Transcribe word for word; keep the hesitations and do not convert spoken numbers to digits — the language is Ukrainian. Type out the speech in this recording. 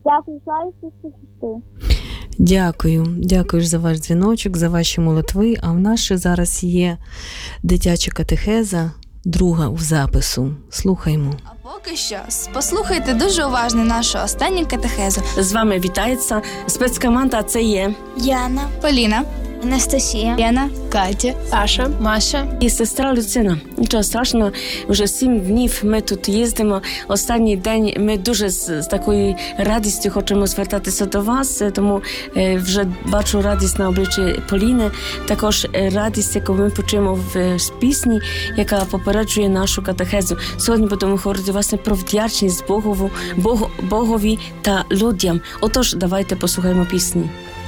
Дякую, слава Ісусу Христу. Дякую. Дякую за ваш дзвіночок, за ваші молитви. А в нас ще зараз є дитяча катехеза, друга в запису. Слухаймо. А поки що послухайте дуже уважно нашу останню катехезу. З вами вітається спецкоманда, це є Яна, Поліна, Анастасія, Лена, Катя, Саша, Маша. і сестра Люцина. Нічого страшного, вже сім днів ми тут їздимо. Останній день ми дуже з, з такою радістю хочемо звертатися до вас, тому е, вже бачу радість на обличчі Поліни, також е, радість, яку ми почуємо в е, пісні, яка попереджує нашу катехезу. Сьогодні будемо говорити власне про вдячність Богову, Бог, Богові та людям. Отож, давайте послухаємо пісні.